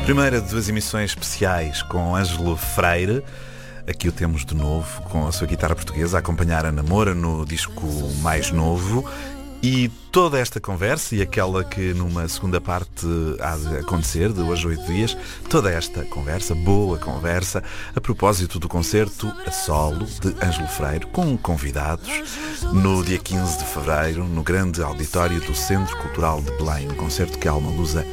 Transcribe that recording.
Primeira de duas emissões especiais com Ângelo Freire. Aqui o temos de novo, com a sua guitarra portuguesa, a acompanhar a Namora no disco mais novo. E toda esta conversa, e aquela que numa segunda parte há de acontecer, de hoje a 8 dias, toda esta conversa, boa conversa, a propósito do concerto a solo de Ângelo Freire, com convidados, no dia 15 de fevereiro, no grande auditório do Centro Cultural de Belém, um concerto que a Alma Lusa